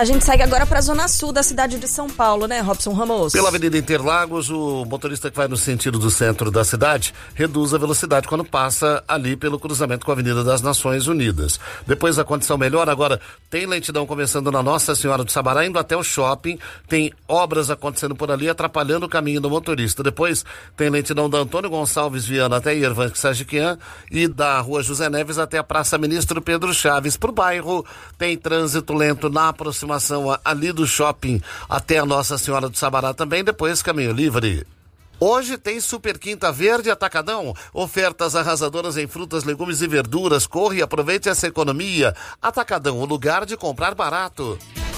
A gente segue agora para a zona sul da cidade de São Paulo, né, Robson Ramos? Pela Avenida Interlagos, o motorista que vai no sentido do centro da cidade reduz a velocidade quando passa ali pelo cruzamento com a Avenida das Nações Unidas. Depois a condição melhora, agora tem lentidão começando na Nossa Senhora do Sabará, indo até o shopping, tem obras acontecendo por ali, atrapalhando o caminho do motorista. Depois tem lentidão da Antônio Gonçalves Viana até Irvan Sagiquian e da Rua José Neves até a Praça Ministro Pedro Chaves. Pro bairro tem trânsito lento na aproximação ali do shopping até a Nossa Senhora do Sabará também, depois caminho livre. Hoje tem Super Quinta Verde Atacadão, ofertas arrasadoras em frutas, legumes e verduras. Corre e aproveite essa economia. Atacadão, o lugar de comprar barato.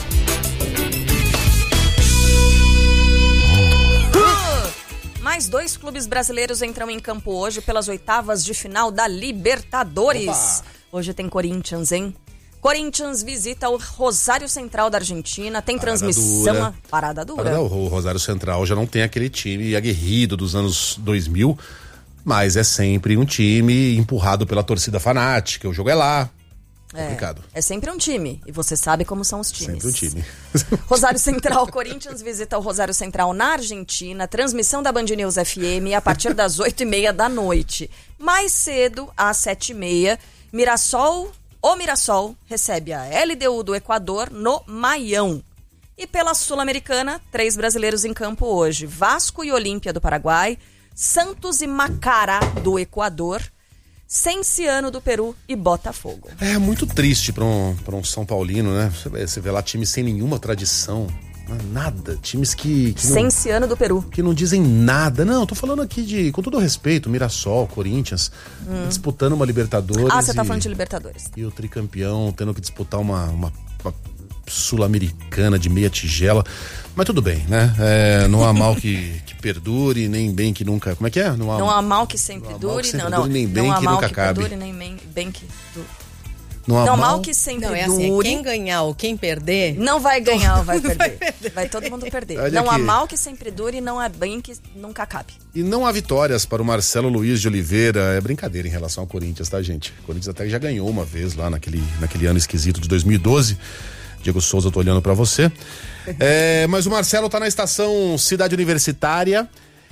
Mais 2 clubes brasileiros entram em campo hoje pelas oitavas de final da Libertadores. Opa. Hoje tem Corinthians, hein? Corinthians visita o Rosário Central da Argentina, tem transmissão... Parada dura. O Rosário Central já não tem aquele time aguerrido dos anos 2000, mas é sempre um time empurrado pela torcida fanática, o jogo é lá. Complicado. É sempre um time, e você sabe como são os times. Sempre um time. Rosário Central, Corinthians visita o Rosário Central na Argentina, transmissão da Band News FM a partir das 8h30 da noite. Mais cedo, às 7h30, o Mirassol recebe a LDU do Equador no Maião. E pela Sul-Americana, 3 brasileiros em campo hoje. Vasco e Olímpia do Paraguai, Santos e Macará do Equador, Cienciano do Peru e Botafogo. É muito triste para um São Paulino, né? Você vê lá times sem nenhuma tradição. Nada, times que Cienciano do Peru. Que não dizem nada. Não, tô falando aqui com todo respeito, Mirassol, Corinthians, disputando uma Libertadores. Você tá falando de Libertadores. E o tricampeão tendo que disputar uma Sul-Americana de meia tigela. Mas tudo bem, né? Não há mal que perdure, nem bem que nunca... Como é que é? Não há mal que sempre dure, nem bem que nunca acabe. Não há mal que perdure, nem bem que dure. Não há mal que sempre dure. Quem ganhar ou quem perder... Não vai ganhar ou vai perder. Vai todo mundo perder. Não há mal que sempre dure e não há bem que nunca acabe. E não há vitórias para o Marcelo Luiz de Oliveira. É brincadeira em relação ao Corinthians, tá, gente? O Corinthians até já ganhou uma vez lá naquele ano esquisito de 2012. Diego Souza, eu tô olhando pra você. Mas o Marcelo tá na estação Cidade Universitária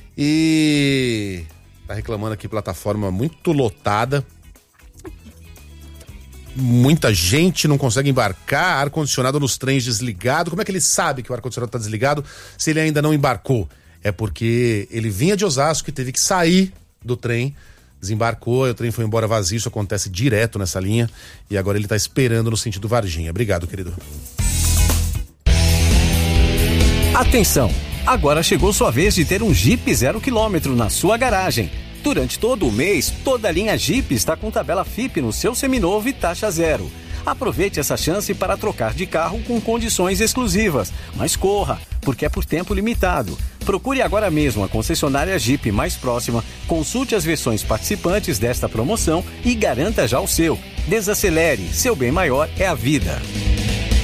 e tá reclamando aqui, plataforma muito lotada. Muita gente não consegue embarcar, ar-condicionado nos trens desligado. Como é que ele sabe que o ar-condicionado tá desligado se ele ainda não embarcou? É porque ele vinha de Osasco e teve que sair do trem, desembarcou, o trem foi embora vazio, isso acontece direto nessa linha e agora ele tá esperando no sentido Varginha. Obrigado, querido. Atenção! Agora chegou sua vez de ter um Jeep 0 km na sua garagem. Durante todo o mês, toda a linha Jeep está com tabela FIP no seu seminovo e taxa zero. Aproveite essa chance para trocar de carro com condições exclusivas. Mas corra, porque é por tempo limitado. Procure agora mesmo a concessionária Jeep mais próxima, consulte as versões participantes desta promoção e garanta já o seu. Desacelere, seu bem maior é a vida.